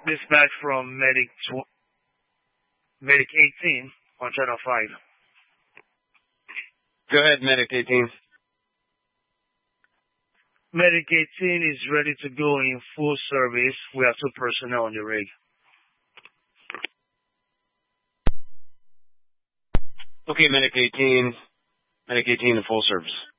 Dispatch from Medic 18 on Channel 5. Go ahead, Medic 18. Medic 18 is ready to go in full service. We have 2 personnel on the rig. Okay, Medic 18. Medic 18 in full service.